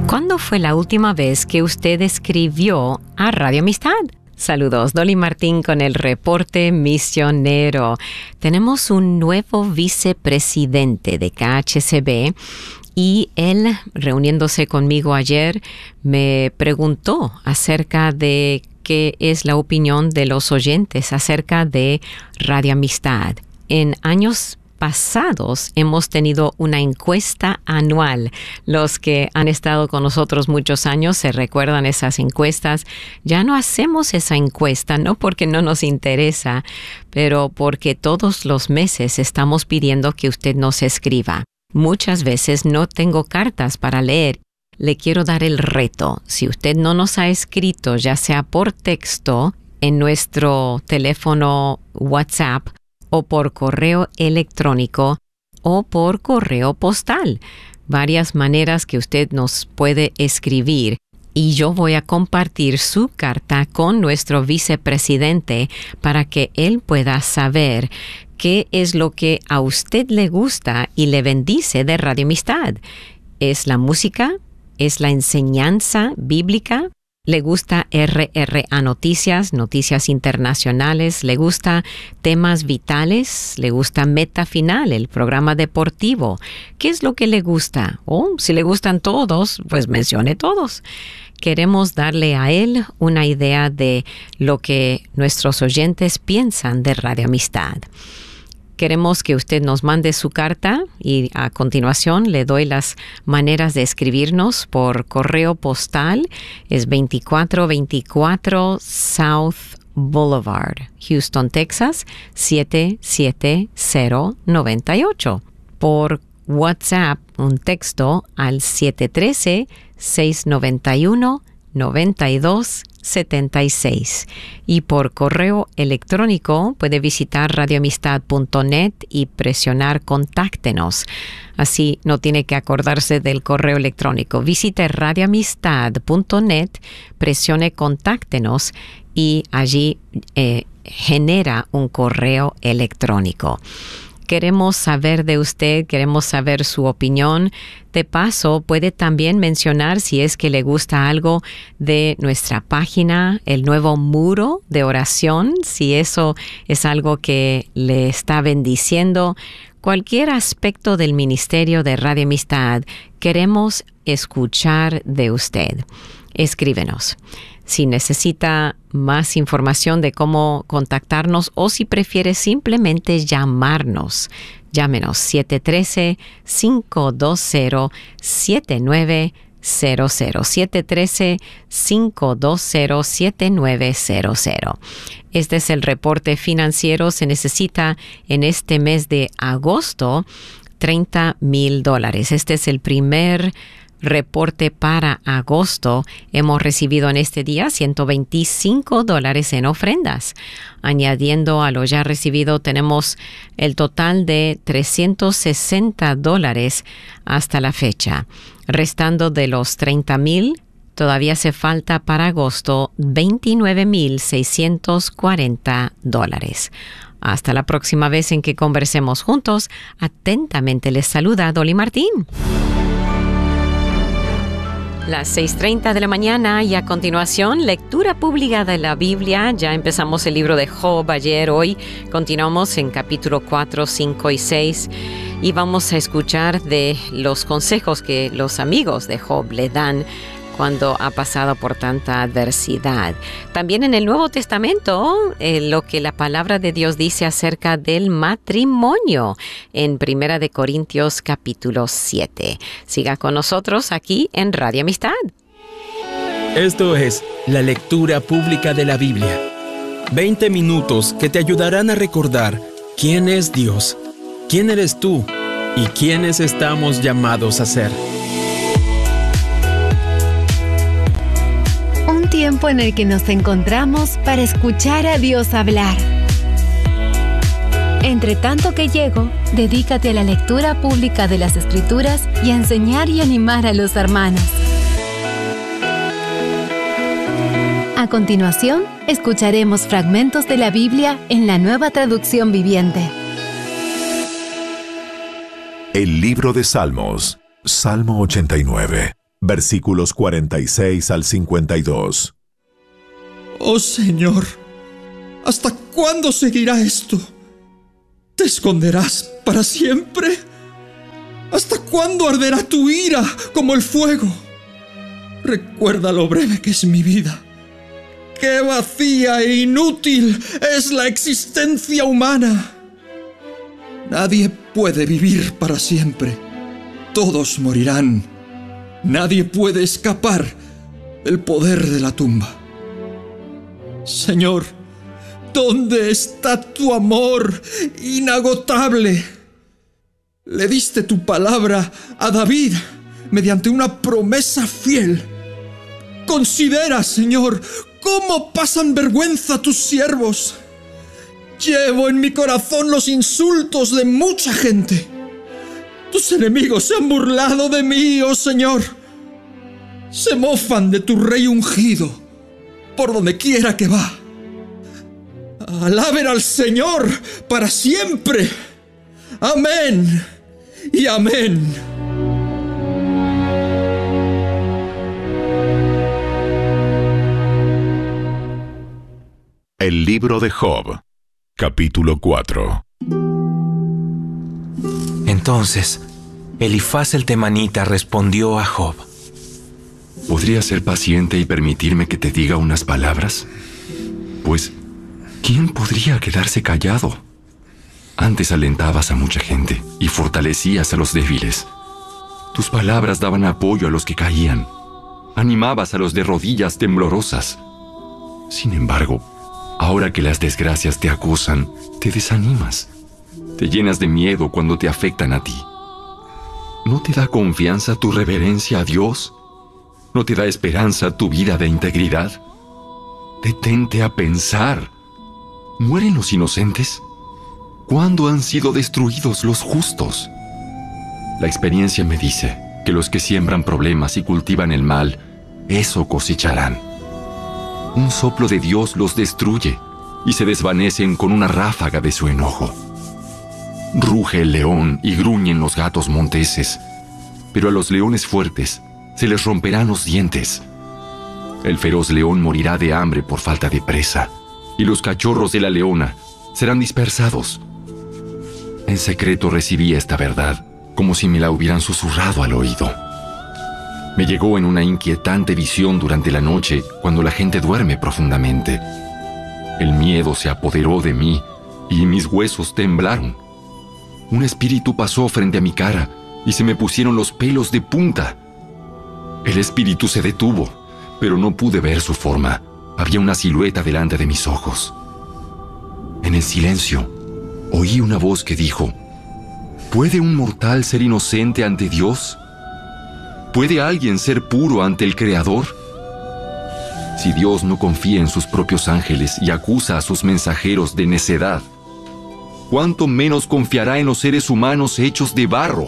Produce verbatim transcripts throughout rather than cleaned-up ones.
¿Cuándo fue la última vez que usted escribió a Radio Amistad? Saludos, Dolly Martín con el reporte misionero. Tenemos un nuevo vicepresidente de K H C B y él, reuniéndose conmigo ayer, me preguntó acerca de qué es la opinión de los oyentes acerca de Radio Amistad. En años pasados hemos tenido una encuesta anual. Los que han estado con nosotros muchos años se recuerdan esas encuestas. Ya no hacemos esa encuesta, no porque no nos interesa, pero porque todos los meses estamos pidiendo que usted nos escriba. Muchas veces no tengo cartas para leer. Le quiero dar el reto. Si usted no nos ha escrito, ya sea por texto, en nuestro teléfono WhatsApp, o por correo electrónico o por correo postal. Varias maneras que usted nos puede escribir. Y yo voy a compartir su carta con nuestro vicepresidente para que él pueda saber qué es lo que a usted le gusta y le bendice de Radio Amistad. ¿Es la música? ¿Es la enseñanza bíblica? ¿Le gusta R R A Noticias, noticias internacionales? ¿Le gusta temas vitales? ¿Le gusta Meta Final, el programa deportivo? ¿Qué es lo que le gusta? O si le gustan todos, pues mencione todos. Queremos darle a él una idea de lo que nuestros oyentes piensan de Radio Amistad. Queremos que usted nos mande su carta y a continuación le doy las maneras de escribirnos por correo postal. Es veinticuatro veinticuatro South Boulevard, Houston, Texas, siete siete cero nueve ocho. Por WhatsApp, un texto al siete uno tres, seis nueve uno, nueve dos siete seis. Y por correo electrónico puede visitar radio amistad punto net y presionar Contáctenos. Así no tiene que acordarse del correo electrónico. Visite radio amistad punto net, presione Contáctenos y allí eh, genera un correo electrónico. Queremos saber de usted, queremos saber su opinión. De paso, puede también mencionar si es que le gusta algo de nuestra página, el nuevo muro de oración, si eso es algo que le está bendiciendo. Cualquier aspecto del ministerio de Radio Amistad, queremos escuchar de usted. Escríbenos. Si necesita más información de cómo contactarnos o si prefiere simplemente llamarnos, llámenos siete uno tres, cinco dos cero, siete nueve cero cero, siete uno tres, cinco dos cero, siete nueve cero cero. Este es el reporte financiero. Se necesita en este mes de agosto treinta mil dólares. Este es el primer reporte para agosto. Hemos recibido en este día ciento veinticinco dólares en ofrendas. Añadiendo a lo ya recibido, tenemos el total de trescientos sesenta dólares hasta la fecha. Restando de los treinta mil, todavía hace falta para agosto veintinueve mil seiscientos cuarenta dólares. Hasta la próxima vez en que conversemos juntos. Atentamente les saluda Dolly Martín. Las seis treinta de la mañana y a continuación, lectura pública de la Biblia. Ya empezamos el libro de Job ayer, hoy continuamos en capítulo cuatro, cinco y seis y vamos a escuchar de los consejos que los amigos de Job le dan cuando ha pasado por tanta adversidad. También en el Nuevo Testamento, eh, lo que la palabra de Dios dice acerca del matrimonio en Primera de Corintios capítulo siete. Siga con nosotros aquí en Radio Amistad. Esto es la lectura pública de la Biblia. veinte minutos que te ayudarán a recordar quién es Dios, quién eres tú y quiénes estamos llamados a ser. Tiempo en el que nos encontramos para escuchar a Dios hablar. Entre tanto que llego, dedícate a la lectura pública de las Escrituras y a enseñar y animar a los hermanos. A continuación, escucharemos fragmentos de la Biblia en la Nueva Traducción Viviente. El libro de Salmos, Salmo ochenta y nueve. versículos cuarenta y seis al cincuenta y dos. Oh Señor, ¿hasta cuándo seguirá esto? ¿Te esconderás para siempre? ¿Hasta cuándo arderá tu ira como el fuego? Recuerda lo breve que es mi vida. ¡Qué vacía e inútil es la existencia humana! Nadie puede vivir para siempre. Todos morirán. Nadie puede escapar del poder de la tumba. Señor, ¿dónde está tu amor inagotable? Le diste tu palabra a David mediante una promesa fiel. Considera, Señor, cómo pasan vergüenza tus siervos. Llevo en mi corazón los insultos de mucha gente. Tus enemigos se han burlado de mí, oh Señor. Se mofan de tu rey ungido por donde quiera que va. Alaben al Señor para siempre. Amén y amén. El libro de Job, capítulo cuatro. Entonces, Elifaz el temanita respondió a Job: ¿Podrías ser paciente y permitirme que te diga unas palabras? Pues, ¿quién podría quedarse callado? Antes alentabas a mucha gente y fortalecías a los débiles. Tus palabras daban apoyo a los que caían. Animabas a los de rodillas temblorosas. Sin embargo, ahora que las desgracias te acusan, te desanimas. Te llenas de miedo cuando te afectan a ti. ¿No te da confianza tu reverencia a Dios? ¿No te da esperanza tu vida de integridad? Detente a pensar. ¿Mueren los inocentes? ¿Cuándo han sido destruidos los justos? La experiencia me dice que los que siembran problemas y cultivan el mal, eso cosecharán. Un soplo de Dios los destruye y se desvanecen con una ráfaga de su enojo. Ruge el león y gruñen los gatos monteses, pero a los leones fuertes se les romperán los dientes. El feroz león morirá de hambre por falta de presa, y los cachorros de la leona serán dispersados. En secreto recibí esta verdad, como si me la hubieran susurrado al oído. Me llegó en una inquietante visión durante la noche, cuando la gente duerme profundamente. El miedo se apoderó de mí, y mis huesos temblaron. Un espíritu pasó frente a mi cara, y se me pusieron los pelos de punta. El espíritu se detuvo, pero no pude ver su forma. Había una silueta delante de mis ojos. En el silencio, oí una voz que dijo: ¿Puede un mortal ser inocente ante Dios? ¿Puede alguien ser puro ante el Creador? Si Dios no confía en sus propios ángeles y acusa a sus mensajeros de necedad, ¿cuánto menos confiará en los seres humanos hechos de barro?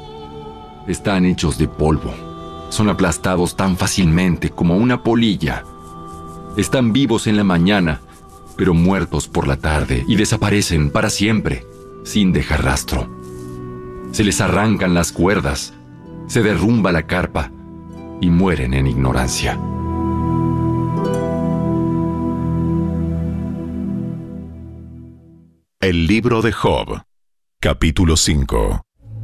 Están hechos de polvo. Son aplastados tan fácilmente como una polilla. Están vivos en la mañana, pero muertos por la tarde, y desaparecen para siempre, sin dejar rastro. Se les arrancan las cuerdas, se derrumba la carpa, y mueren en ignorancia. El libro de Job, capítulo cinco.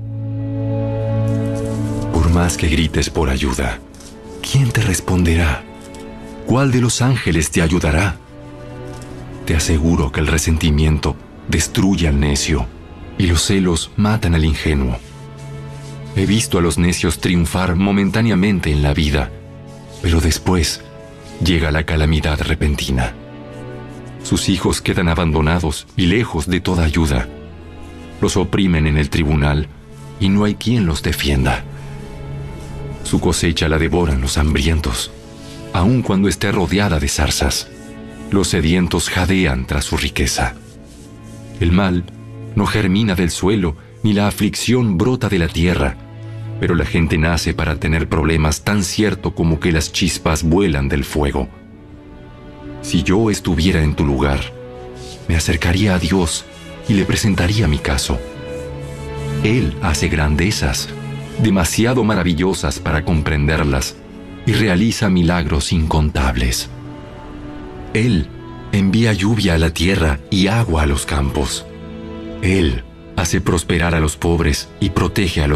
Por más que grites por ayuda, ¿quién te responderá? ¿Cuál de los ángeles te ayudará? Te aseguro que el resentimiento destruye al necio y los celos matan al ingenuo. He visto a los necios triunfar momentáneamente en la vida, pero después llega la calamidad repentina. Sus hijos quedan abandonados y lejos de toda ayuda. Los oprimen en el tribunal y no hay quien los defienda. Su cosecha la devoran los hambrientos, aun cuando esté rodeada de zarzas. Los sedientos jadean tras su riqueza. El mal no germina del suelo, ni la aflicción brota de la tierra, pero la gente nace para tener problemas tan cierto como que las chispas vuelan del fuego. Si yo estuviera en tu lugar, me acercaría a Dios y le presentaría mi caso. Él hace grandezas, demasiado maravillosas para comprenderlas, y realiza milagros incontables. Él envía lluvia a la tierra y agua a los campos. Él hace prosperar a los pobres y protege a los